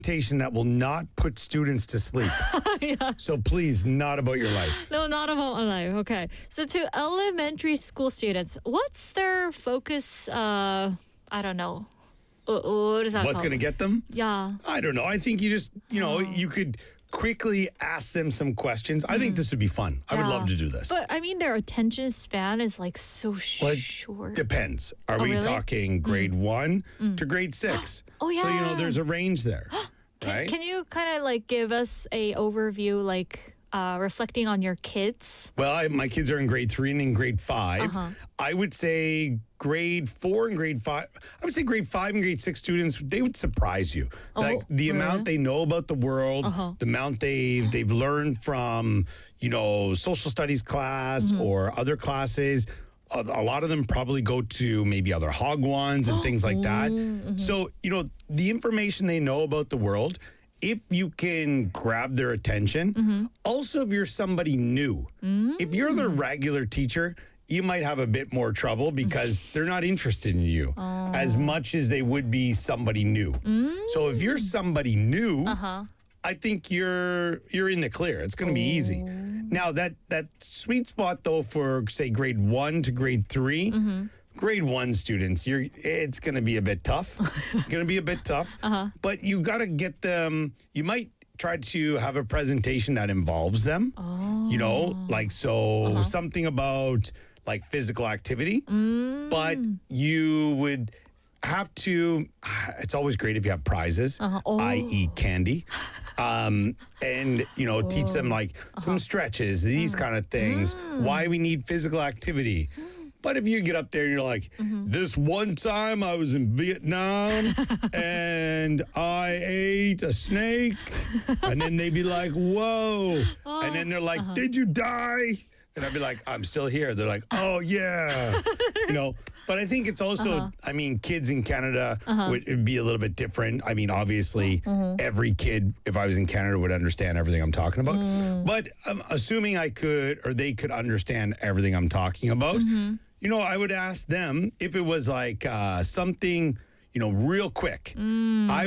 presentation that will not put students to sleep. Yeah. So please, not about your life. No, not about my life. Okay. So to elementary school students, what's their focus? I don't know. What is that What's called? going to get them? Yeah. I don't know. I think you just, you could quickly ask them some questions. I think this would be fun. I would love to do this. But I mean, their attention span is like so Well, short. Depends. Are we really? talking grade 1 to grade 6? Oh, So, yeah. there's a range there. Right? Can you kind of like give us a overview, like reflecting on your kids? Well, my kids are in grade 3 and in grade 5. Uh-huh. I would say grade 4 and grade 5. I would say grade 5 and grade 6 students, they would surprise you. Like the amount they know about the world, the amount they've learned from, social studies class or other classes. A lot of them probably go to maybe other Hogwans and things like that. So, the information they know about the world, if you can grab their attention, also if you're somebody new, if you're the regular teacher, you might have a bit more trouble because they're not interested in you as much as they would be somebody new. So if you're somebody new, I think you're in the clear. It's going to be easy. Now that sweet spot though for say grade 1 to grade 3. Grade 1 students, it's going to be a bit tough. But you got to get them. You might try to have a presentation that involves them. Something about like physical activity. But you would have to. It's always great if you have prizes, i.e., candy. And teach them like some stretches, these kind of things. Why we need physical activity. But if you get up there and you're like, this one time I was in Vietnam and I ate a snake, and then they'd be like, whoa. And then they're like, did you die? And I'd be like, I'm still here. They're like, oh, yeah. But I think it's also, kids in Canada would be a little bit different. I mean, obviously, every kid, if I was in Canada, would understand everything I'm talking about. But assuming they could understand everything I'm talking about, I would ask them if it was like something, real quick. I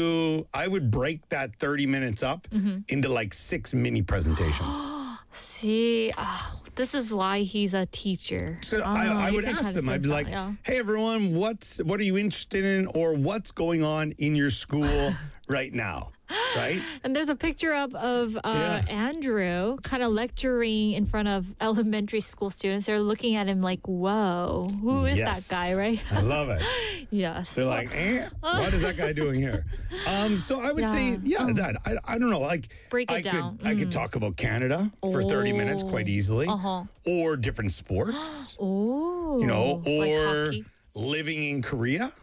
would break that 30 minutes up into like 6 mini presentations. See, this is why he's a teacher. So I would ask them. I'd be like, "Hey, everyone, what are you interested in, or what's going on in your school right now?" Right? And there's a picture up of Andrew kind of lecturing in front of elementary school students. They're looking at him like, "Whoa, who is that guy?" Right? I love it. Yes. They're like, what is that guy doing here? So I would say, that. I don't know. Like, break it down. I could talk about Canada for 30 minutes quite easily, or different sports. Or like hockey. Living in Korea.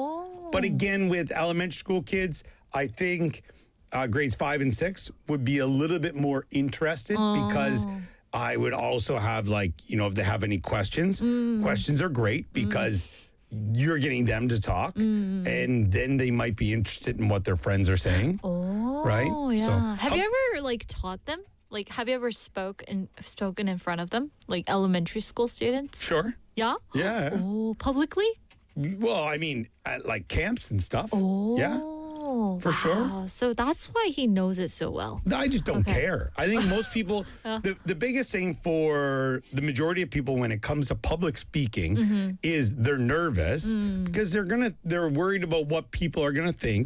But again, with elementary school kids, I think grades 5 and 6 would be a little bit more interested because I would also have if they have any questions. Questions are great because you're getting them to talk, and then they might be interested in what their friends are saying. Right? Yeah. So, have you ever taught them? Like, have you ever spoken in front of them, like elementary school students? Sure. Yeah. Yeah. Oh, publicly? Well, I mean, at like camps and stuff. Oh. Yeah. For sure. So that's why he knows it so well. I just don't care. I think most people, the biggest thing for the majority of people when it comes to public speaking is they're nervous because they're worried about what people are going to think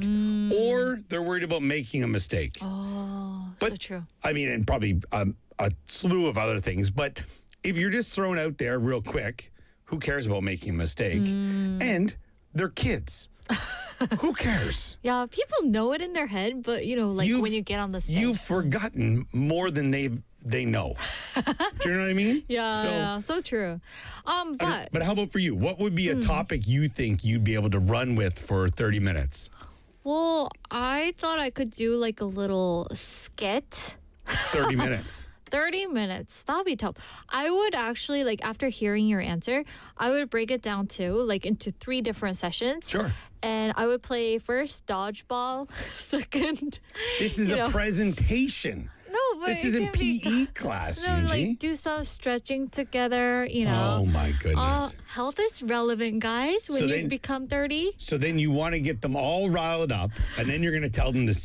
or they're worried about making a mistake. Oh, but, so true. I mean, and probably a slew of other things. But if you're just thrown out there real quick, who cares about making a mistake? And they're kids. Who cares? Yeah, people know it in their head, but when you get on the stage. You've forgotten more than they know. Do you know what I mean? Yeah, so true. But how about for you? What would be a topic you think you'd be able to run with for 30 minutes? Well, I thought I could do like a little skit. 30 minutes. 30 minutes. That'd be tough. I would actually, after hearing your answer, I would break it down into 3 different sessions. Sure. And I would play first dodgeball, second. This is a presentation. No, This it isn't can be- PE class, No, Yunji. like do some stretching together, you know. Oh my goodness. Health is relevant, guys, when So you then- become 30. So then you want to get them all riled up, and then you're going to tell them to